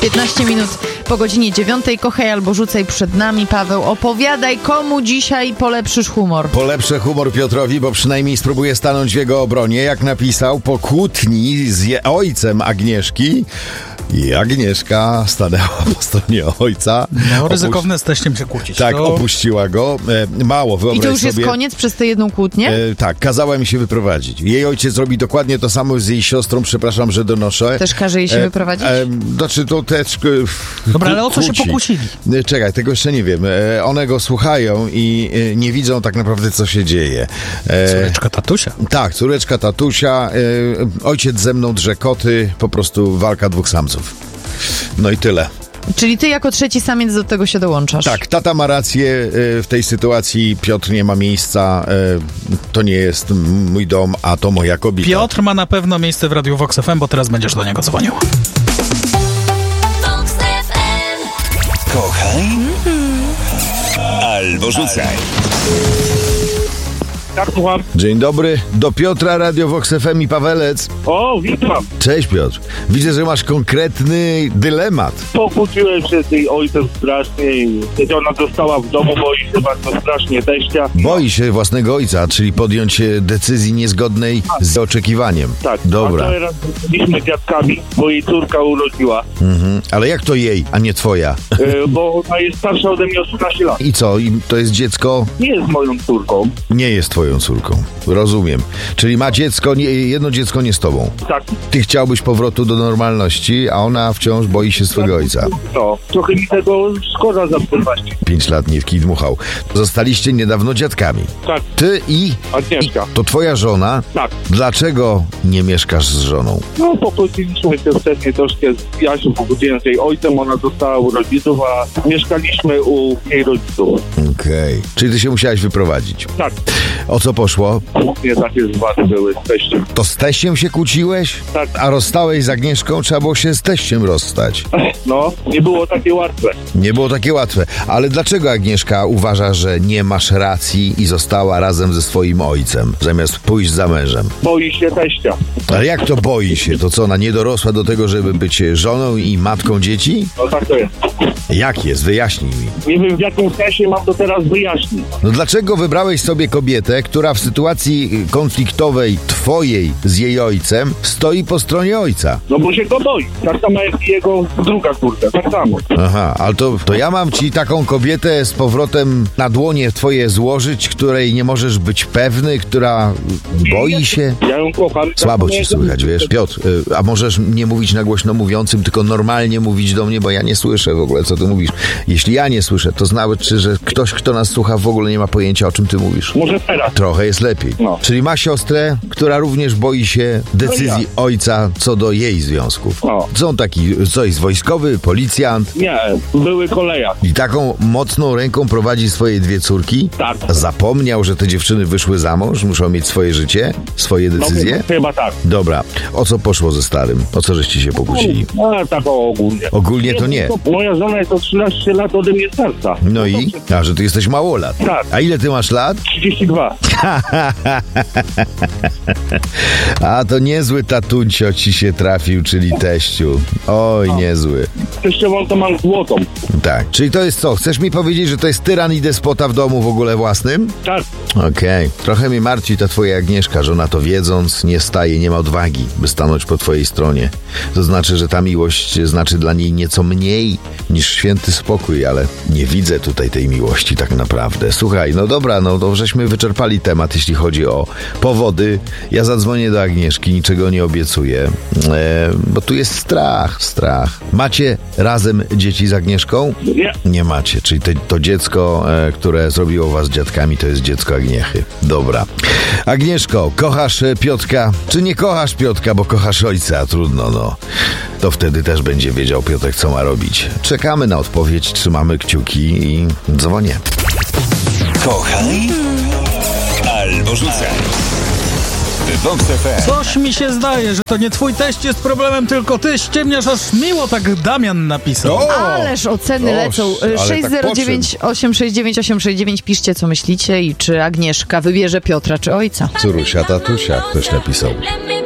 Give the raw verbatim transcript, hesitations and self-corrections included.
piętnaście minut po godzinie dziewiątej. Kochaj albo rzucaj przed nami. Paweł, opowiadaj, komu dzisiaj polepszysz humor. Polepszę humor Piotrowi, bo przynajmniej spróbuję stanąć w jego obronie. Jak napisał, po kłótni z je- ojcem Agnieszki i Agnieszka stanęła po stronie ojca. No, ryzykowne z teściem się kłócić. Tak, to... opuściła go. E, mało, wyobraź I to już sobie. jest koniec przez tę jedną kłótnię? E, tak, kazała mi się wyprowadzić. Jej ojciec robi dokładnie to samo z jej siostrą. Przepraszam, że donoszę. Też każe jej się e, wyprowadzić? E, znaczy to też... E, Dobra, ale o co się pokłócili? E, czekaj, tego jeszcze nie wiem. E, one go słuchają i e, nie widzą tak naprawdę, co się dzieje. E, Córeczka tatusia. Tak, córeczka tatusia. E, ojciec ze mną drze koty. Po prostu walka dwóch samców. No i tyle. Czyli ty jako trzeci samiec do tego się dołączasz. Tak, tata ma rację e, w tej sytuacji. Piotr nie ma miejsca. E, to nie jest mój dom, a to moja kobieta. Piotr ma na pewno miejsce w Radiu Vox F M, bo teraz będziesz do niego dzwonił. Kochaj albo rzucaj. Tak, słucham. Dzień dobry, do Piotra, Radio Vox F M i Pawelec. O, witam. Cześć Piotr, widzę, że masz konkretny dylemat. Pokłóciłem się z jej ojcem strasznie i kiedy ona została w domu, boi się bardzo strasznie teścia. Boi się własnego ojca, czyli podjąć e, decyzji niezgodnej z oczekiwaniem. Tak, Dobra. a teraz byliśmy dziadkami, bo jej córka urodziła, Mhm. Ale jak to jej, a nie twoja? e, bo ona jest starsza ode mnie o trzynaście lat. I co, i to jest dziecko? Nie jest moją córką. Nie jest twoją córką. Rozumiem. Czyli ma dziecko, nie, jedno dziecko nie z tobą. Tak. Ty chciałbyś powrotu do normalności, a ona wciąż boi się swojego ojca. No, trochę mi tego szkoda za przepaści. Pięć lat nie w kij dmuchał. Zostaliście niedawno dziadkami. Tak, Ty i... Agnieszka. i to twoja żona. Tak. Dlaczego nie mieszkasz z żoną? No, pokłóciliśmy się wcześniej troszkę, ja się pokłóciłem z jej ojcem, ona została u rodziców, a mieszkaliśmy u jej rodziców. Okej. Czyli ty się musiałeś wyprowadzić. Tak, O co poszło? kłótnie takie z was były z teściem. To z teściem się kłóciłeś? Tak. A rozstałeś z Agnieszką? Trzeba było się z teściem rozstać. No, nie było takie łatwe. Nie było takie łatwe. Ale dlaczego Agnieszka uważa, że nie masz racji i została razem ze swoim ojcem, zamiast pójść za mężem? Boi się teścia. Ale jak to boi się? To co, ona nie dorosła do tego, żeby być żoną i matką dzieci? No tak to jest. Jak jest? Wyjaśnij mi. Nie wiem, w jakim sensie mam to teraz wyjaśnić. No dlaczego wybrałeś sobie kobietę, która w sytuacji konfliktowej twojej z jej ojcem stoi po stronie ojca? No bo się go boi. Tak samo jak i jego druga córka. Tak samo. Aha, ale to, to ja mam ci taką kobietę z powrotem na dłonie twoje złożyć, której nie możesz być pewny, która boi się? Ja ją kocham. Słabo Tak cię samo jak- słychać, wiesz? Piotr, y, a możesz nie mówić na głośno mówiącym, tylko normalnie mówić do mnie, bo ja nie słyszę w ogóle, co ty mówisz. Jeśli ja nie słyszę, to znaczy, że ktoś, kto nas słucha, w ogóle nie ma pojęcia, o czym ty mówisz. Może teraz. Trochę jest lepiej. No. Czyli ma siostrę, która również boi się decyzji No ja. ojca co do jej związków. No. Są taki, co jest wojskowy, policjant Nie, były koleja. i taką mocną ręką prowadzi swoje dwie córki. Tak. Zapomniał, że te dziewczyny wyszły za mąż, muszą mieć swoje życie, swoje No, decyzje. chyba tak. Dobra, o co poszło ze starym? O co żeście się pokłócili? No, tak o, ogólnie. Ogólnie to nie. Moja żona jest o trzynaście lat ode mnie starsza. No i? A, że ty jesteś małolat. Tak. A ile ty masz lat? trzydzieści dwa. A to niezły tatuncio ci się trafił, czyli teściu. Oj, niezły. Teściową to mam złotą. Tak, czyli to jest co? Chcesz mi powiedzieć, że to jest tyran i despota w domu w ogóle własnym? Tak. Okej. Trochę mnie martwi ta twoja Agnieszka, że ona to wiedząc nie staje, nie ma odwagi, by stanąć po twojej stronie. To znaczy, że ta miłość znaczy dla niej nieco mniej niż święty spokój, ale nie widzę tutaj tej miłości tak naprawdę. Słuchaj, no dobra, no to żeśmy wyczerpali temat, jeśli chodzi o powody. Ja zadzwonię do Agnieszki, niczego nie obiecuję, e, bo tu jest strach, strach. Macie razem dzieci z Agnieszką? Nie. Nie macie, czyli te, to dziecko, e, które zrobiło was dziadkami, to jest dziecko Agniechy. Dobra. Agnieszko, kochasz e, Piotrka, czy nie kochasz Piotrka, bo kochasz ojca? Trudno, no. To wtedy też będzie wiedział Piotrek, co ma robić. Czekamy na odpowiedź, trzymamy kciuki i dzwonię. Kochaj albo rzucaj. Vox F M. Coś mi się zdaje, że to nie twój teść jest problemem, tylko ty ściemniasz, aż miło, tak Damian napisał. O! Ależ oceny Oż, lecą. ale tak sześć zero dziewięć osiem sześć dziewięć osiem sześć dziewięć. Piszcie, co myślicie i czy Agnieszka wybierze Piotra, czy ojca. Córusia, tatusia, ktoś napisał.